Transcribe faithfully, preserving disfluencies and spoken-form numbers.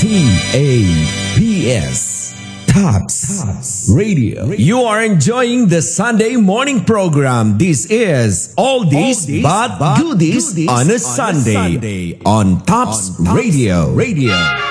A P S. Tops Radio. You are enjoying the Sunday morning program. This is All This But Goodies on a Sunday on Tops Radio. Radio.